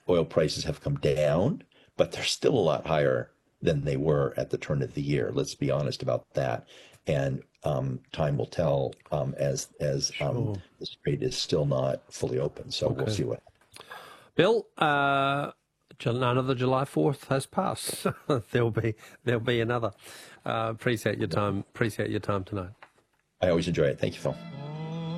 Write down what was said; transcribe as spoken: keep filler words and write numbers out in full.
oil prices have come down, but they're still a lot higher than they were at the turn of the year. Let's be honest about that. And um, time will tell um, as as um, Sure. the Strait is still not fully open. So we'll Okay. see what. Bill, uh, Ju- none of the July fourth has passed. there'll be there'll be another. Uh, appreciate your time. Appreciate your time tonight. I always enjoy it. Thank you, Phil.